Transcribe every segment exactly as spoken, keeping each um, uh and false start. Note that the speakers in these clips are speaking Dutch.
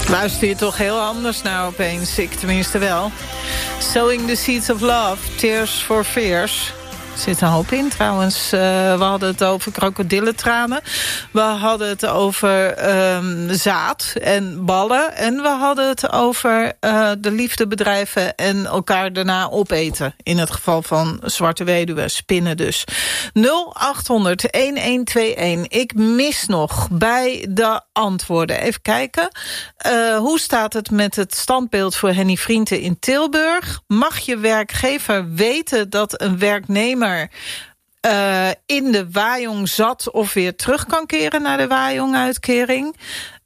Luister je toch heel anders nou opeens, ik tenminste wel. Sowing the Seeds of Love, Tears for Fears. Er zit een hoop in trouwens. Uh, we hadden het over krokodillentranen. We hadden het over um, zaad en ballen. En we hadden het over uh, de liefdebedrijven en elkaar daarna opeten. In het geval van zwarte weduwen, spinnen dus. nul acht honderd elf twee een. Ik mis nog bij de antwoorden. Even kijken. Uh, hoe staat het met het standbeeld voor Henny Vrienden in Tilburg? Mag je werkgever weten dat een werknemer Uh, in de Wajong zat of weer terug kan keren naar de Wajong-uitkering?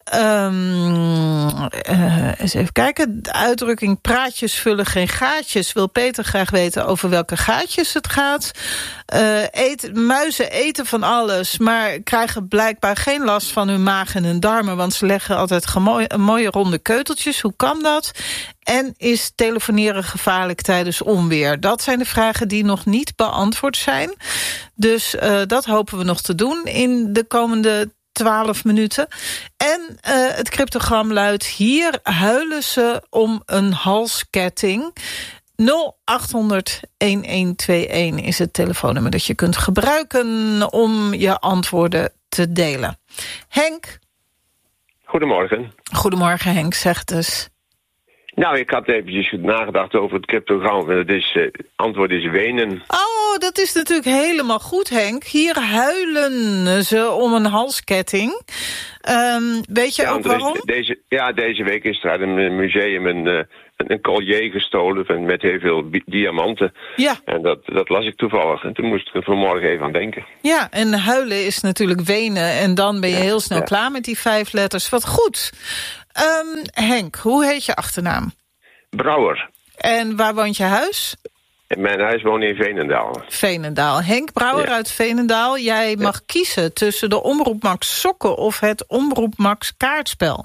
Um, uh, eens even kijken. De uitdrukking praatjes vullen geen gaatjes. Wil Peter graag weten over welke gaatjes het gaat. Uh, eet, muizen eten van alles, maar krijgen blijkbaar geen last van hun maag en hun darmen, want ze leggen altijd gemooie, mooie ronde keuteltjes. Hoe kan dat? En is telefoneren gevaarlijk tijdens onweer? Dat zijn de vragen die nog niet beantwoord zijn. Dus uh, dat hopen we nog te doen in de komende twaalf minuten. En uh, het cryptogram luidt: hier huilen ze om een halsketting. nul acht honderd elf twee een is het telefoonnummer dat je kunt gebruiken om je antwoorden te delen. Henk? Goedemorgen. Goedemorgen Henk, zeg het eens. Nou, ik had eventjes goed nagedacht over het cryptogram. Het is, uh, antwoord is wenen. Oh, dat is natuurlijk helemaal goed, Henk. Hier huilen ze om een halsketting. Um, weet je ja, ook waarom? Is, deze, ja, deze week is er uit een museum een, uh, een collier gestolen met heel veel diamanten. Ja. En dat, dat las ik toevallig. En toen moest ik er vanmorgen even aan denken. Ja, en huilen is natuurlijk wenen. En dan ben je ja, heel snel ja. klaar met die vijf letters. Wat goed. Um, Henk, hoe heet je achternaam? Brouwer. En waar woont je huis? In mijn huis woont in Veenendaal. Veenendaal. Henk Brouwer ja. uit Veenendaal. Jij mag ja. kiezen tussen de Omroep Max sokken of het Omroep Max kaartspel.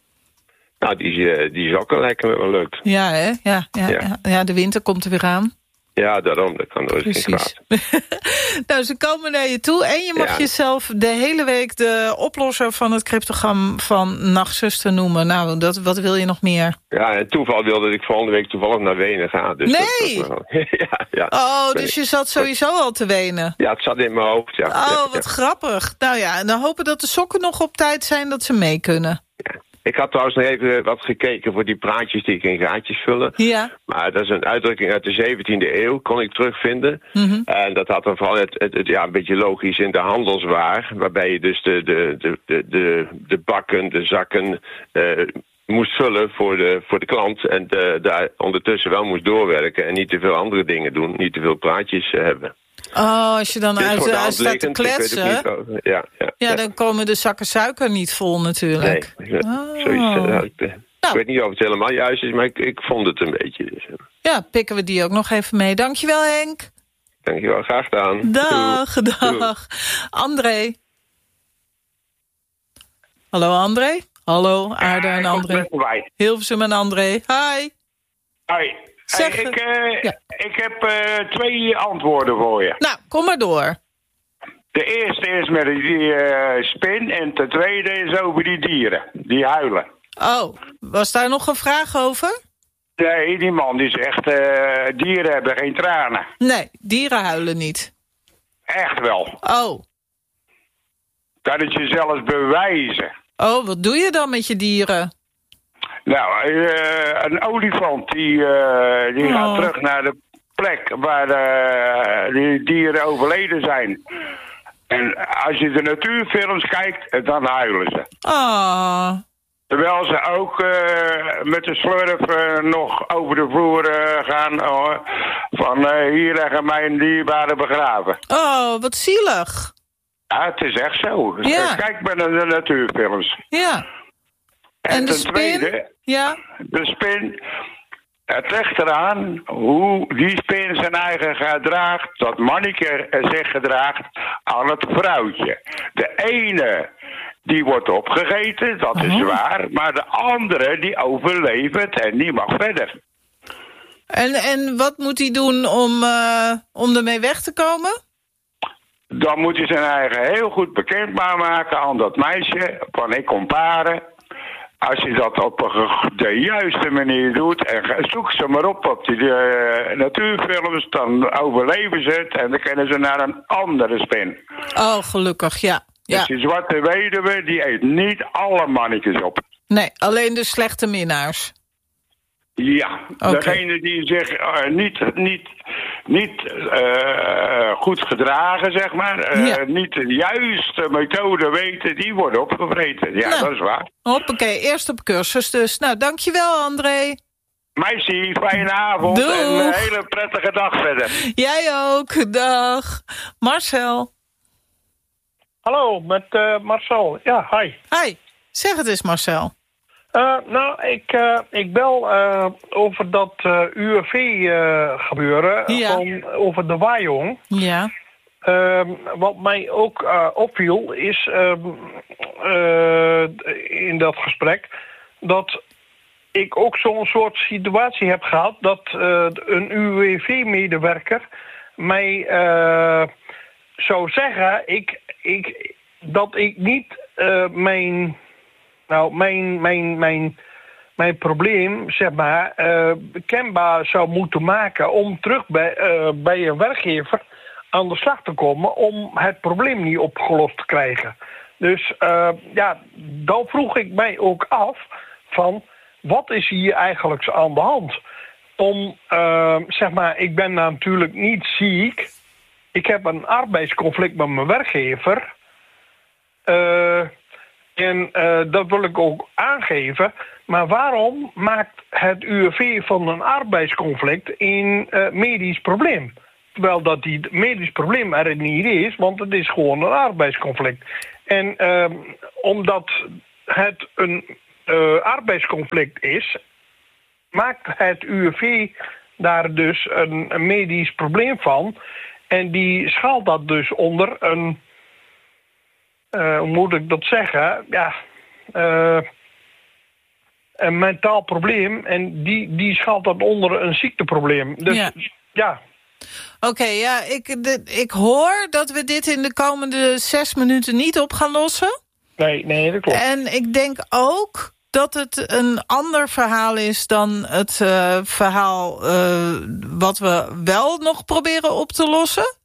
Nou, die, die sokken lijken me wel leuk. Ja, hè? Ja, ja, ja. ja. ja de winter komt er weer aan. Ja, daarom. Dat kan nooit geen kwaad. Nou, ze komen naar je toe en je mag ja. jezelf de hele week de oplosser van het cryptogram van Nachtzuster noemen. Nou, dat, wat wil je nog meer? Ja, en toeval wilde dat ik volgende week toevallig naar Wenen ga. Dus nee! Dat, dat wel, ja, ja. Oh, dus je zat sowieso al te wenen? Ja, het zat in mijn hoofd, ja. Oh, ja, wat ja. grappig. Nou ja, en dan hopen dat de sokken nog op tijd zijn dat ze mee kunnen. Ja. Ik had trouwens nog even wat gekeken voor die praatjes die ik in gaatjes vullen. Ja. Maar dat is een uitdrukking uit de zeventiende eeuw, kon ik terugvinden. Mm-hmm. En dat had dan vooral het, het, het, ja, een beetje logisch in de handelswaar. Waarbij je dus de, de, de, de, de, de bakken, de zakken uh, moest vullen voor de, voor de klant. En de, daar ondertussen wel moest doorwerken en niet te veel andere dingen doen. Niet te veel praatjes uh, hebben. Oh, als je dan dus uit, uit staat te kletsen, ja, ja, ja, ja, dan komen de zakken suiker niet vol natuurlijk. Nee, oh. zoiets. Uh, ik, nou. ik weet niet of het helemaal juist is, maar ik, ik vond het een beetje. Dus. Ja, pikken we die ook nog even mee. Dankjewel, Henk. Dankjewel, graag gedaan. Dag, Doei. dag. Doei. André. Hallo, André. Hallo, Aarde en André. Hilversum en André. Hi. Hi. Zeg, hey, ik, uh, ja. ik heb uh, twee antwoorden voor je. Nou, kom maar door. De eerste is met die uh, spin en de tweede is over die dieren. Die huilen. Oh, was daar nog een vraag over? Nee, die man die zegt, uh, dieren hebben geen tranen. Nee, dieren huilen niet. Echt wel. Oh. Kan het je zelfs bewijzen. Oh, wat doe je dan met je dieren? Nou, uh, een olifant die, uh, die oh. gaat terug naar de plek waar uh, die dieren overleden zijn. En als je de natuurfilms kijkt, dan huilen ze. Oh. Terwijl ze ook uh, met de slurf uh, nog over de vloer uh, gaan. Uh, van uh, hier leggen mijn dierbaren begraven. Oh, wat zielig. Ja, het is echt zo. Ja. Kijk maar naar de natuurfilms. Ja. En, en de ten spin? tweede, ja. de spin, het ligt eraan hoe die spin zijn eigen gedraagt, dat manneke zich gedraagt aan het vrouwtje. De ene, die wordt opgegeten, dat uh-huh. is waar, maar de andere, die overleeft het en die mag verder. En, en wat moet hij doen om, uh, om ermee weg te komen? Dan moet hij zijn eigen heel goed bekend maken aan dat meisje, van ik kom paren. als je dat op de juiste manier doet, en zoek ze maar op op die uh, natuurfilms, dan overleven ze het en dan kunnen ze naar een andere spin. Oh, gelukkig, ja. ja. Dus die zwarte weduwe, die eet niet alle mannetjes op. Nee, alleen de slechte minnaars. Ja, okay. Degene die zich uh, niet, niet, niet uh, goed gedragen, zeg maar, uh, ja. niet de juiste methode weten, die worden opgevreten. Ja, nou, dat is waar. Hoppakee, eerst op cursus dus. Nou, dankjewel André. Meisje, fijne avond. Doeg. En een hele prettige dag verder. Jij ook, dag. Marcel. Hallo, met uh, Marcel. Ja, hi. Hi, zeg het eens Marcel. Uh, nou, ik, uh, ik bel uh, over dat uh, U W V-gebeuren, uh, ja. van, over de Wajong. Ja. Uh, wat mij ook uh, opviel is uh, uh, in dat gesprek dat ik ook zo'n soort situatie heb gehad dat uh, een U W V-medewerker mij uh, zou zeggen ik, ik, dat ik niet uh, mijn... Nou, mijn, mijn, mijn, mijn probleem, zeg maar, uh, kenbaar zou moeten maken om terug bij, uh, bij een werkgever aan de slag te komen om het probleem niet opgelost te krijgen. Dus uh, ja, dan vroeg ik mij ook af van, wat is hier eigenlijk aan de hand? Om, uh, zeg maar, ik ben natuurlijk niet ziek. Ik heb een arbeidsconflict met mijn werkgever. Uh, En uh, dat wil ik ook aangeven. Maar waarom maakt het U W V van een arbeidsconflict een uh, medisch probleem? Terwijl dat die medisch probleem er niet is, want het is gewoon een arbeidsconflict. En uh, omdat het een uh, arbeidsconflict is, maakt het U W V daar dus een, een medisch probleem van. En die schaalt dat dus onder een... Uh, hoe moet ik dat zeggen? Ja, uh, een mentaal probleem. En die, die schaalt dat onder een ziekteprobleem. Dus ja. ja. Oké, okay, ja, ik, de, ik hoor dat we dit in de komende zes minuten niet op gaan lossen. Nee, nee, dat klopt. En ik denk ook dat het een ander verhaal is dan het uh, verhaal uh, wat we wel nog proberen op te lossen.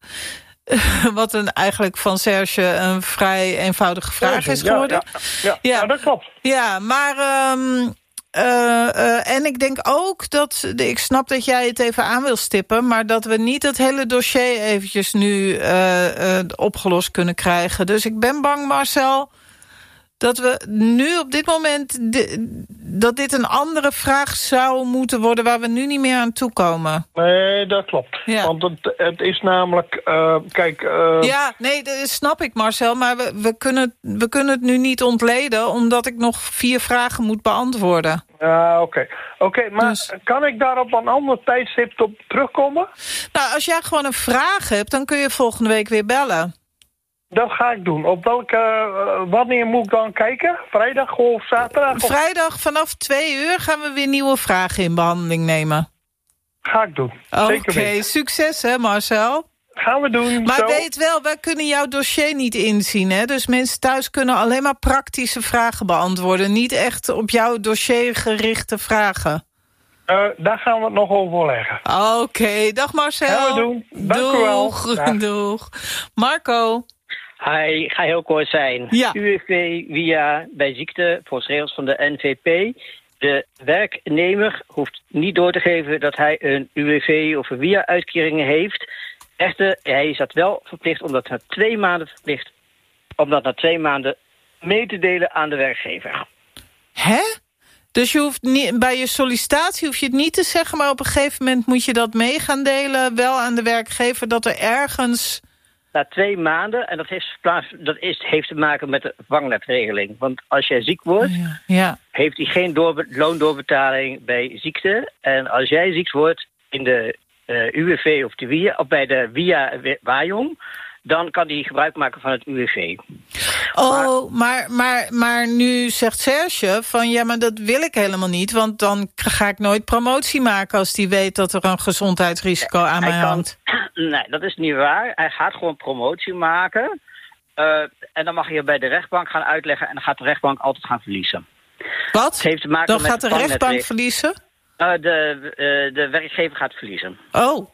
Wat een, eigenlijk van Serge een vrij eenvoudige vraag ja, is geworden. Ja, ja, ja, ja. ja dat klopt. Ja, maar... Um, uh, uh, en ik denk ook dat... Ik snap dat jij het even aan wil stippen... maar dat we niet het hele dossier eventjes nu uh, uh, opgelost kunnen krijgen. Dus ik ben bang, Marcel... dat we nu op dit moment... De, dat dit een andere vraag zou moeten worden... waar we nu niet meer aan toekomen. Nee, dat klopt. Ja. Want het, het is namelijk... Uh, kijk... Uh... Ja, nee, dat snap ik, Marcel. Maar we, we, kunnen, we kunnen het nu niet ontleden... omdat ik nog vier vragen moet beantwoorden. Ja, uh, oké. Oké, okay, maar dus... kan ik daar op een ander tijdstip op terugkomen? Nou, als jij gewoon een vraag hebt... dan kun je volgende week weer bellen. Dat ga ik doen. Op welke, uh, wanneer moet ik dan kijken? Vrijdag of zaterdag? Of... Vrijdag vanaf twee uur gaan we weer nieuwe vragen in behandeling nemen. Ga ik doen. Oké, okay, succes hè Marcel. Gaan we doen. Maar zo. Weet wel, wij kunnen jouw dossier niet inzien. Hè? Dus mensen thuis kunnen alleen maar praktische vragen beantwoorden. Niet echt op jouw dossier gerichte vragen. Uh, daar gaan we het nog over leggen. Oké, okay, dag Marcel. Gaan we doen. Dank doeg, u wel. Dag. Doeg. Marco. Hij ga heel kort zijn. Ja. U W V via bij ziekte, volgens regels van de N V P. De werknemer hoeft niet door te geven dat hij een U W V of een W I A-uitkering heeft. Echter, hij is dat wel verplicht om dat na twee maanden verplicht, om dat na twee maanden mee te delen aan de werkgever. Hè? Dus je hoeft niet, bij je sollicitatie hoef je het niet te zeggen, maar op een gegeven moment moet je dat mee gaan delen, wel aan de werkgever, dat er ergens... Na twee maanden, en dat heeft, dat is, heeft te maken met de vangnetregeling. Want als jij ziek wordt, ja, ja. heeft hij geen doorbe- loondoorbetaling bij ziekte. En als jij ziek wordt in de uh, U W V of, de W I A, of bij de W I A-Wajong... dan kan hij gebruik maken van het U W V. Oh, maar, maar, maar nu zegt Serge van... ja, maar dat wil ik helemaal niet... want dan ga ik nooit promotie maken... als die weet dat er een gezondheidsrisico aan mij hangt. Nee, dat is niet waar. Hij gaat gewoon promotie maken... Uh, en dan mag je bij de rechtbank gaan uitleggen... en dan gaat de rechtbank altijd gaan verliezen. Wacht Wat? Het heeft te maken Dan met gaat de de rechtbank verliezen? Uh, de, uh, de werkgever gaat verliezen. Oh.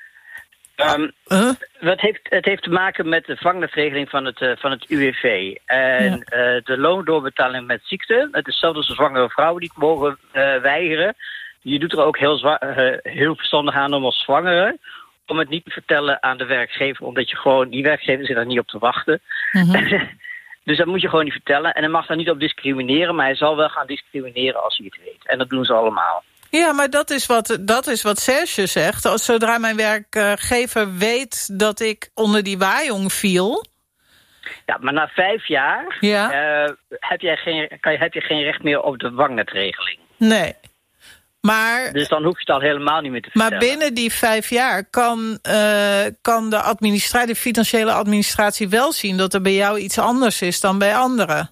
Um, huh? het, heeft, het heeft te maken met de vangnetregeling van het, uh, van het U W V. En ja. uh, de loondoorbetaling met ziekte. Het is zelfs als zwangere vrouwen die het mogen uh, weigeren. Je doet er ook heel, zwa- uh, heel verstandig aan om als zwangere... om het niet te vertellen aan de werkgever... omdat je gewoon, die werkgever zit er niet op te wachten. Mm-hmm. Dus dat moet je gewoon niet vertellen. En hij mag daar niet op discrimineren... maar hij zal wel gaan discrimineren als hij het weet. En dat doen ze allemaal. Ja, maar dat is wat, dat is wat Serge zegt. Als zodra mijn werkgever weet dat ik onder die waaijong viel... Ja, maar na vijf jaar ja. uh, heb, jij geen, kan je, heb je geen recht meer op de vangnetregeling. Nee. Maar, dus dan hoef je het al helemaal niet meer te vertellen. Maar binnen die vijf jaar kan, uh, kan de, administratie, de financiële administratie wel zien... dat er bij jou iets anders is dan bij anderen.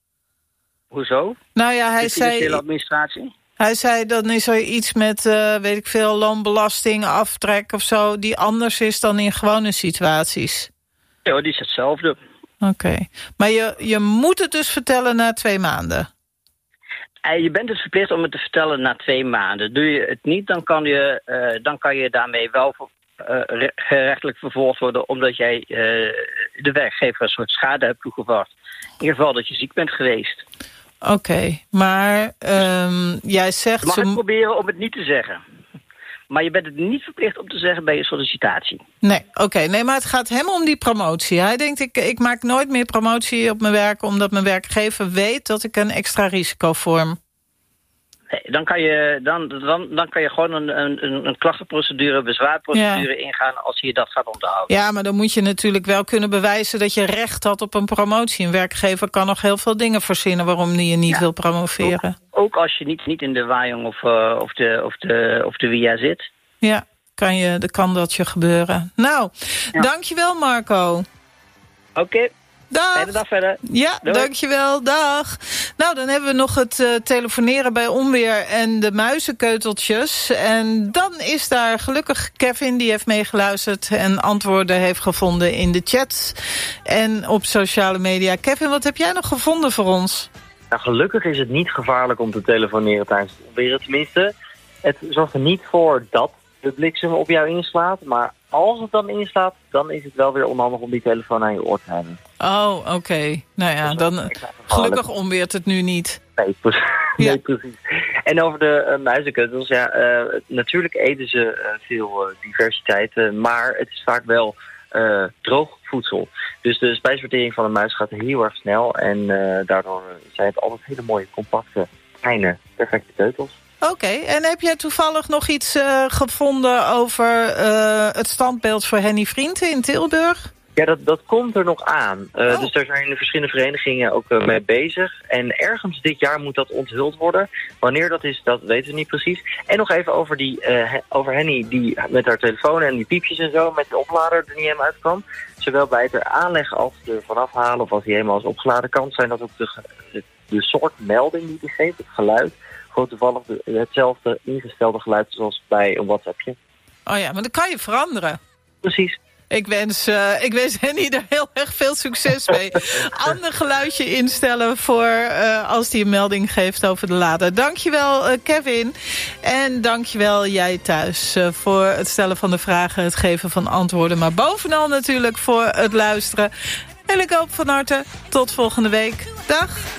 Hoezo? Nou ja, hij de financiële zei, administratie? Hij zei, dan is er iets met, uh, weet ik veel, loonbelasting, aftrek of zo... die anders is dan in gewone situaties. Ja, die is hetzelfde. Oké. Okay. Maar je, je moet het dus vertellen na twee maanden? Je bent dus verplicht om het te vertellen na twee maanden. Doe je het niet, dan kan je, uh, dan kan je daarmee wel uh, gerechtelijk vervolgd worden... omdat jij uh, de werkgever een soort schade hebt toegebracht. In ieder geval dat je ziek bent geweest. Oké, okay, maar um, jij zegt... Je mag zo... het proberen om het niet te zeggen. Maar je bent het niet verplicht om te zeggen bij je sollicitatie. Nee, oké. Okay, nee, maar het gaat hem om die promotie. Hij denkt, ik, ik maak nooit meer promotie op mijn werk... omdat mijn werkgever weet dat ik een extra risico vorm. Nee, dan kan je, dan, dan, dan kan je gewoon een, een, een klachtenprocedure, een bezwaarprocedure ja. ingaan... als je dat gaat onderhouden. Ja, maar dan moet je natuurlijk wel kunnen bewijzen... dat je recht had op een promotie. Een werkgever kan nog heel veel dingen verzinnen... waarom die je niet ja. wil promoveren. Ook, ook als je niet, niet in de waaijong of, uh, of de, of de, of de W I A zit. Ja, kan, je, dan kan dat je gebeuren. Nou, ja. dankjewel Marco. Oké. Okay. Dag. Fijne dag verder. Ja, Doei. Dankjewel. Dag. Nou, dan hebben we nog het uh, telefoneren bij onweer en de muizenkeuteltjes. En dan is daar gelukkig Kevin, die heeft meegeluisterd... en antwoorden heeft gevonden in de chat en op sociale media. Kevin, wat heb jij nog gevonden voor ons? Nou, gelukkig is het niet gevaarlijk om te telefoneren tijdens het onweer. Tenminste, het zorgt er niet voor dat de bliksem op jou inslaat... maar als het dan inslaat, dan is het wel weer onhandig om die telefoon aan je oor te hebben. Oh, oké. Okay. Nou ja, dan gelukkig onweert het nu niet. Nee, precies. Nee, ja. precies. En over de uh, muizenkeutels, ja, uh, natuurlijk eten ze uh, veel uh, diversiteit, uh, maar het is vaak wel uh, droog voedsel. Dus de spijsvertering van een muis gaat heel erg snel en uh, daardoor zijn het altijd hele mooie, compacte, kleine, perfecte keutels. Oké, okay. En heb jij toevallig nog iets uh, gevonden over uh, het standbeeld voor Henny Vrienden in Tilburg? Ja, dat, dat komt er nog aan. Uh, oh. Dus daar zijn verschillende verenigingen ook uh, mee bezig. En ergens dit jaar moet dat onthuld worden. Wanneer dat is, dat weten we niet precies. En nog even over, die, uh, over Henny die met haar telefoon en die piepjes en zo... met de oplader er niet helemaal uitkwam. Zowel bij het er aanleggen als het er vanaf halen... of als hij helemaal is opgeladen kan... zijn dat ook de, de, de soort melding die hij geeft, het geluid... gewoon toevallig de, hetzelfde ingestelde geluid zoals bij een WhatsAppje. Oh ja, maar dat kan je veranderen. Precies. Ik wens, uh, ik wens Henny er heel erg veel succes mee. Ander geluidje instellen voor uh, als hij een melding geeft over de lader. Dankjewel uh, Kevin. En dankjewel jij thuis uh, voor het stellen van de vragen, het geven van antwoorden. Maar bovenal natuurlijk voor het luisteren. En ik hoop van harte tot volgende week. Dag.